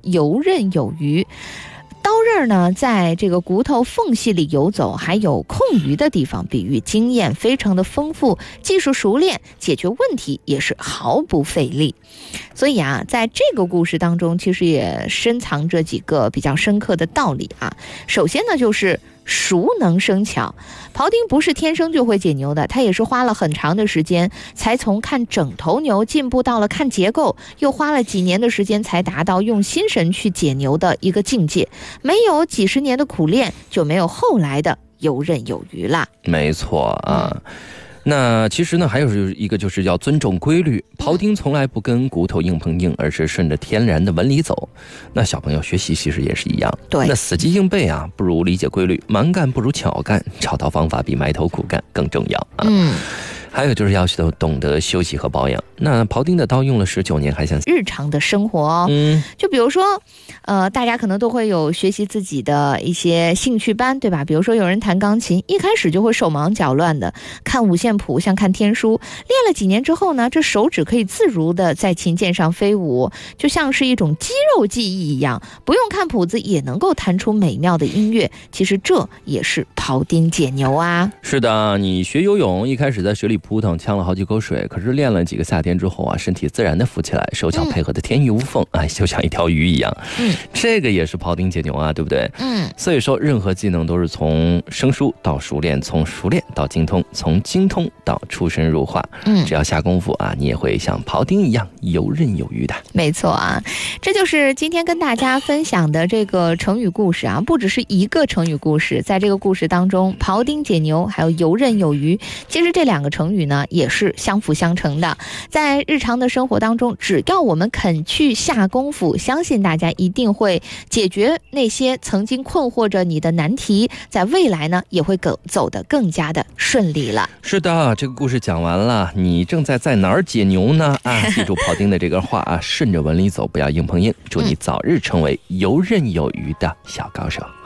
游刃有余。刀刃呢，在这个骨头缝隙里游走，还有空余的地方，比喻经验非常的丰富，技术熟练，解决问题也是毫不费力。所以啊，在这个故事当中，其实也深藏着几个比较深刻的道理啊。首先呢，就是熟能生巧，庖丁不是天生就会解牛的，他也是花了很长的时间，才从看整头牛进步到了看结构，又花了几年的时间才达到用心神去解牛的一个境界。没有几十年的苦练，就没有后来的游刃有余啦。 没错啊。那其实呢，还有一个就是要尊重规律，庖丁从来不跟骨头硬碰硬，而是顺着天然的纹理走。那小朋友学习其实也是一样， 对， 那死记硬背啊，不如理解规律；蛮干不如巧干，找到方法比埋头苦干更重要啊。还有就是要懂得休息和保养。那庖丁的刀用了19年，还想日常的生活哦，就比如说，大家可能都会有学习自己的一些兴趣班，对吧？比如说有人弹钢琴，一开始就会手忙脚乱的，看五线谱像看天书，练了几年之后呢，这手指可以自如的在琴键上飞舞，就像是一种肌肉记忆一样，不用看谱子也能够弹出美妙的音乐。其实这也是庖丁解牛啊。 是的，你学游泳一开始在水里扑腾，呛了好几口水，可是练了几个夏天之后啊，身体自然的浮起来，手脚配合的天衣无缝，就像一条鱼一样。这个也是庖丁解牛啊，对不对？所以说任何技能都是从生疏到熟练，从熟练到精通，从精通到出神入化。只要下功夫啊，你也会像庖丁一样游刃有余的。 没错啊，这就是今天跟大家分享的这个成语故事啊，不只是一个成语故事，在这个故事当中，庖丁解牛还有游刃有余，其实这两个成语呢也是相辅相成的。在日常的生活当中，只要我们肯去下功夫，相信大家一定会解决那些曾经困惑着你的难题，在未来呢也会走得更加的顺利了。 是的，这个故事讲完了，你正在哪儿解牛呢？记住庖丁的这个话啊，顺着纹理走，不要硬碰硬。祝你早日成为游刃有余的小高手。